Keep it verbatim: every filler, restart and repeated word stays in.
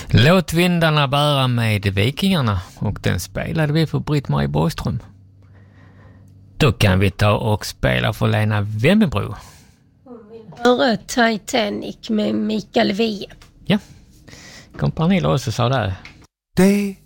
Låt vindarna bära med Vikingarna, och den spelade vi för Britt-Marie Borgström. Då kan vi ta och spela för Lena Wemmenbro. Höra Titanic med Mikael Wiehe. Ja, Kompani också sa det. Day